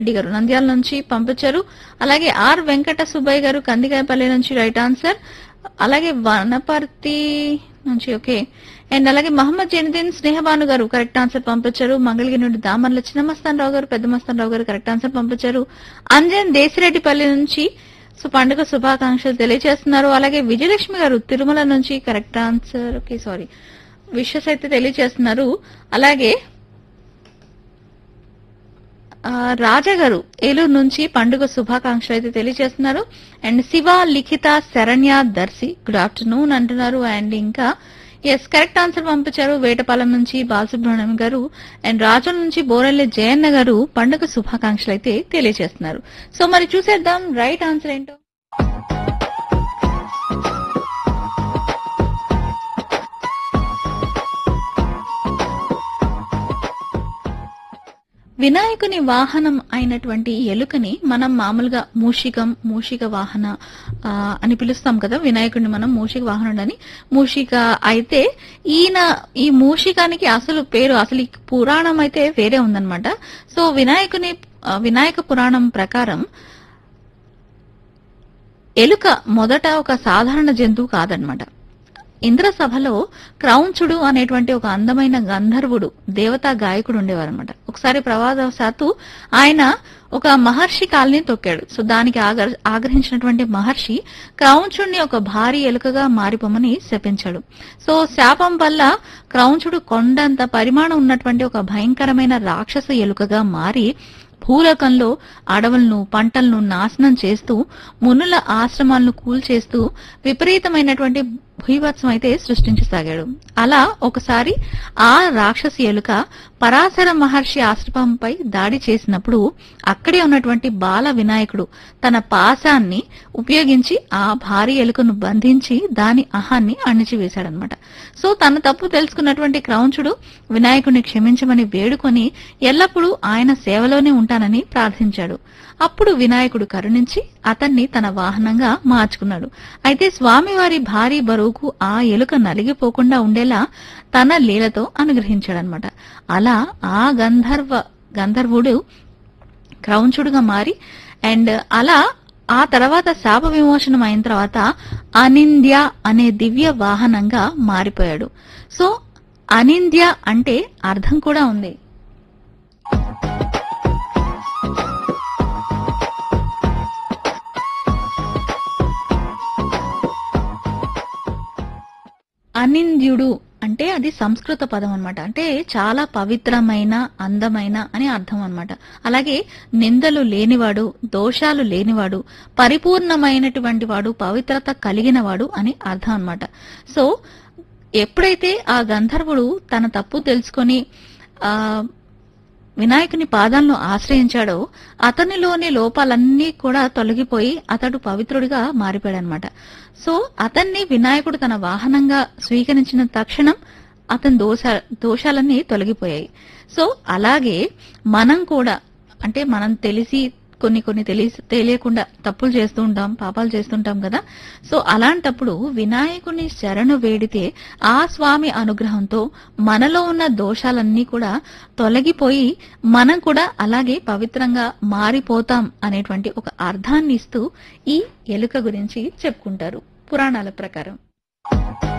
రెడ్డి గారు నంద్యాల నుంచి పంపించారు. అలాగే ఆర్ వెంకట సుబ్బయ్య గారు కందికాయపల్లి నుంచి రైట్ ఆన్సర్. అలాగే వనపర్తి నుంచి ఓకే. అండ్ అలాగే మహమ్మద్ జైనుద్దీన్ స్నేహబాను గారు కరెక్ట్ ఆన్సర్ పంపించారు. మంగళగిరి నుండి దామర్ల చిన్నమస్తాన్ రావు గారు పెద్ద మస్తాన్ రావు గారు కరెక్ట్ ఆన్సర్ పంపించారు. అంజన్ దేశిరెడ్డిపల్లి నుంచి పండుగ శుభాకాంక్షలు తెలియజేస్తున్నారు. అలాగే విజయలక్ష్మి గారు తిరుమల నుంచి correct answer okay sorry wishes అయితే తెలియజేస్తున్నారు. అలాగే రాజా గారు ఏలూరు నుంచి పండుగ శుభాకాంక్షలు అయితే తెలియజేస్తున్నారు. And Shiva Likhita Saranya Darsi good afternoon అంటున్నారు. అండ్ ఇంకా ఎస్ కరెక్ట్ ఆన్సర్ పంపించారు. వేటపాలెం నుంచి బాలసుబ్రహ్మణ్యం గారు అండ్ రాజుల నుంచి బోరెల్లి జయన్న గారు పండుగ శుభాకాంక్షలు అయితే తెలియజేస్తున్నారు. సో మరి చూసేద్దాం రైట్ ఆన్సర్ ఏంటో. వినాయకుని వాహనం అయినటువంటి ఎలుకని మనం మామూలుగా మూషిక వాహన అని పిలుస్తాం కదా. వినాయకుడిని మనం మూషిక వాహనుడు అని. మూషిక అయితే ఈ మూషికానికి అసలు పేరు అసలు ఈ పురాణం అయితే వేరే ఉందన్నమాట. సో వినాయక పురాణం ప్రకారం ఎలుక మొదట ఒక సాధారణ జంతువు కాదనమాట. ఇంద్రసభలో క్రౌంచుడు అనేటువంటి ఒక అందమైన గంధర్వుడు దేవతా గాయకుడు ఉండేవారనమాట. ఒకసారి ప్రమాదవశాత్తు ఆయన ఒక మహర్షి కాల్ని తొక్కాడు. సో దానికి ఆగ్రహించినటువంటి మహర్షి క్రౌంచుడిని ఒక భారీ ఎలుకగా మారిపోమని శపించాడు. సో శాపం వల్ల క్రౌంచుడు కొండంత పరిమాణం ఉన్నటువంటి ఒక భయంకరమైన రాక్షస ఎలుకగా మారి భూలోకంలో అడవులను పంటలను నాశనం చేస్తూ మునుల ఆశ్రమాలను కూల్చేస్తూ విపరీతమైనటువంటి భూభత్సం అయితే సృష్టించసాగాడు. అలా ఒకసారి ఆ రాక్షసి ఎలుక పరాశర మహర్షి ఆశ్రమంపై దాడి చేసినప్పుడు అక్కడే ఉన్నటువంటి బాల వినాయకుడు తన పాశాన్ని ఉపయోగించి ఆ భారీ ఎలుకను బంధించి దాని అహాన్ని అణిచివేశాడనమాట. సో తన తప్పు తెలుసుకున్నటువంటి క్రౌంచుడు వినాయకుడిని క్షమించమని వేడుకొని ఎల్లప్పుడూ ఆయన సేవలోనే ఉంటానని ప్రార్థించాడు. అప్పుడు వినాయకుడు కరుణించి అతన్ని తన వాహనంగా మార్చుకున్నాడు. అయితే స్వామివారి భారీ బరువుకు ఆ ఎలుక నలిగిపోకుండా ఉండేలా తన లీలతో అనుగ్రహించాడనమాట. అలా ఆ గంధర్వుడు క్రౌంచుడుగా మారి అండ్ అలా ఆ తర్వాత శాప విమోచనం అయిన తర్వాత అనింద్య అనే దివ్య వాహనంగా మారిపోయాడు. సో అనింద్య అంటే అర్థం కూడా ఉంది. అనింద్యుడు అంటే అది సంస్కృత పదం అన్నమాట. అంటే చాలా పవిత్రమైన అందమైన అని అర్థం అన్నమాట. అలాగే నిందలు లేనివాడు దోషాలు లేనివాడు పరిపూర్ణమైనటువంటి వాడు పవిత్రత కలిగినవాడు అని అర్థం అన్నమాట. సో ఎప్పుడైతే ఆ గంధర్వుడు తన తప్పు తెలుసుకొని వినాయకుని పాదాలను ఆశ్రయించాడో అతనిలోని లోపాలన్నీ కూడా తొలగిపోయి అతడు పవిత్రుడిగా మారిపోయాడనమాట. సో అతన్ని వినాయకుడు తన వాహనంగా స్వీకరించిన తక్షణం అతని దోషాలన్నీ తొలగిపోయాయి. సో అలాగే మనం కూడా అంటే మనం కొన్ని తెలియకుండా తప్పులు చేస్తూ ఉంటాం, పాపాలు చేస్తుంటాం కదా. సో అలాంటప్పుడు వినాయకుని శరణు వేడితే ఆ స్వామి అనుగ్రహంతో మనలో ఉన్న దోషాలన్నీ కూడా తొలగిపోయి మనం కూడా అలాగే పవిత్రంగా మారిపోతాం అనేటువంటి ఒక అర్థాన్ని ఇస్తూ ఈ ఎలుక గురించి చెప్పుకుంటారు పురాణాల ప్రకారం.